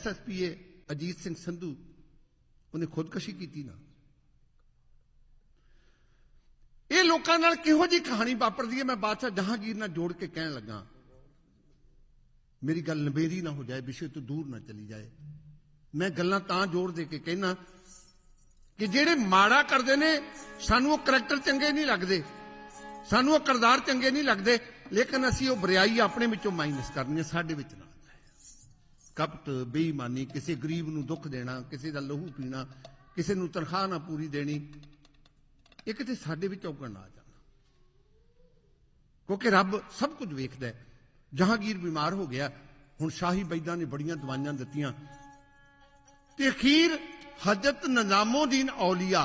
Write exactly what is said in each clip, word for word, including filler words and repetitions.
S S P A Ajit Singh Sandhu उन्हें खुदकशी की ना। ये लोगों नाल किहो जी कहानी वापरदी है। मैं बादशाह जहांगीर नाल जोड़ के कहन लगा, मेरी गल नबेरी ना हो जाए, विषय तो दूर ना चली जाए। मैं गल्लां तां जोड़ दे के कहना कि जेड़े माड़ा करदे ने सानू वो करैक्टर चंगे नहीं लगदे, सानू वो किरदार चंगे नहीं लगदे, लेकिन असीं वो बुराई अपने विचों माइनस करनी है, साडे विच ना जाए। कपट, बेईमानी, किसी गरीब नूं दुख देना, किसी दा लहू पीना, किसी नूं तनख्वाह ना पूरी देनी, ये किते साडे विच औगण ना आ जाना। क्योंकि रब सब कुछ वेखदा है। जहांगीर बीमार हो गया, हुण शाही बैदां ने बड़ियां दवाइयां दित्तियां ते अखीर हजरत निजामुद्दीन औलिया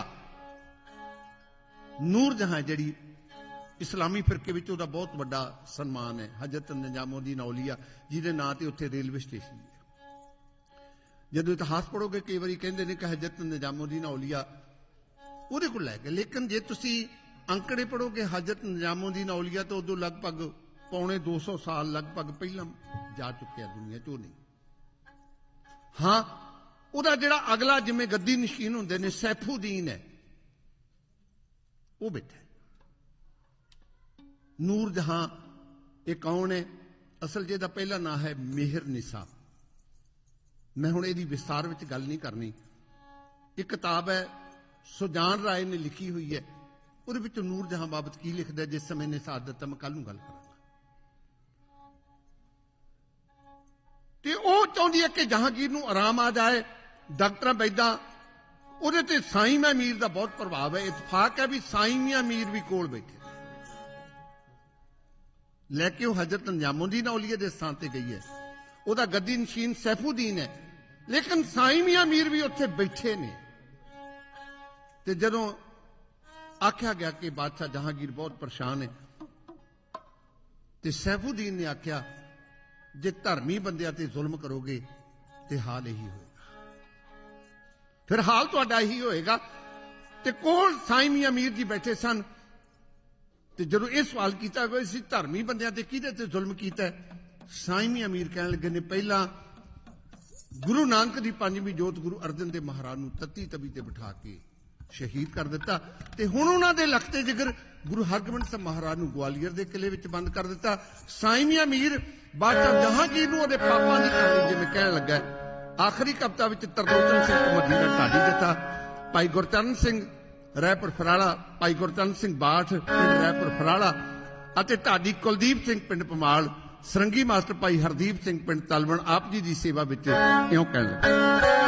नूर जहां जिहड़ी इस्लामी फिरके विच उहदा बहुत वड्डा सन्मान है, हजरत निजामुद्दीन औलिया जिहदे नां ते उत्थे रेलवे स्टेशन है। जदों इतिहास पढ़ोगे कई बारी कहंदे ने कि हजरत निजामुद्दीन औलिया ਉਹਦੇ ਕੋਲ ਲੈ ਗਏ, लेकिन जे तुसी अंकड़े पढ़ोगे हजरत निजामुद्दीन औलिया तो उदों लगभग पौने दो सौ साल लगभग पहला जा चुके दुनिया चो नहीं। हाँ, ਉਹਦਾ ਜਿਹੜਾ अगला जिमें गद्दी नशीन ਹੁੰਦੇ ने सैफुद्दीन है, वो बैठा है। नूर जहां ये कौन है? असल ਜਿਹਦਾ पहला नाम है मेहर निसा। मैं हुण ਇਹਦੀ विस्तार विच गल नहीं करनी। एक किताब है सुजान राय ने लिखी हुई है, ਉਹਦੇ ਵਿੱਚ ਨੂਰ ਜਹਾਂ ਬਾਬਤ ਕੀ ਲਿਖਦਾ, ਜਿਸ ਸਮੇਂ ਨੇ ਸਾਦਤ ਮੈਂ ਕੱਲ ਨੂੰ ਗੱਲ ਕਰਾਂਗਾ। ਤੇ ਉਹ ਚਾਹੁੰਦੀ ਹੈ ਕਿ ਜਹਾਂਗੀਰ ਨੂੰ ਆਰਾਮ ਆ ਜਾਏ। ਡਾਕਟਰ ਬੈਦਾ ਉਹਦੇ ਤੇ ਸਾਈਂ ਮੀਆਂ ਮੀਰ ਦਾ ਬਹੁਤ ਪ੍ਰਭਾਵ ਹੈ। ਇਤਫਾਕ ਹੈ ਵੀ ਸਾਈਂ ਮੀਆਂ ਮੀਰ ਵੀ ਕੋਲ ਬੈਠੇ ਲੈ ਕੇ ਉਹ ਹਜ਼ਰਤ ਨਿਜ਼ਾਮੁद्दीन औलिया ਦੇ ਸਥਾਨ ਤੇ ਗਈ ਹੈ। ਉਹਦਾ ਗੱਦੀ ਨਸ਼ੀਨ ਸੈਫੁद्दीन है, लेकिन साईं मियां मीर भी उत्थे बैठे ने। ते जदों आख्या गया कि बादशाह जहांगीर बहुत परेशान है, ते सैफुद्दीन ने आख्या जे धर्मी बंदियां ते जुल्म करोगे ते हाल यही होएगा, फिर हाल तुहाडा यही होएगा। ते कोल साईं मियां मीर जी बैठे सन, ते जदों यह सवाल किया गया सी धर्मी बंदियां ते किहदे ते जुल्म कीता है, साईं मियां मीर कहण लगे ने पहला गुरु नानक दी पंजवीं जोत गुरु अर्जन देव महाराज नूं तत्ती तवी ते बिठा के शहीद कर दिता, ते हुण उन्हां दे लखते जिगर गुरु हरगोबिंद साहिब महाराज नूं ग्वालियर दे किले विच बंद कर दिता। साईं मियां मीर बादशाह जहांगीर नूं उहदे पापां दी कहानी जिवें कहण लगा। आखिरी कविता विच तरलोचन सिंह मदीना ढाडी दिता, भाई गुरचरण सिंह रायपुर फराड़ा, भाई गुरचरण सिंह बाठ पिंड रायपुर फराड़ा अते ढाडी कुलदीप सिंह पिंड पमाल, सरंगी मास्टर भाई हरदीप सिंह पिंड तलवण आप जी की सेवा विच इउं कहण लगे।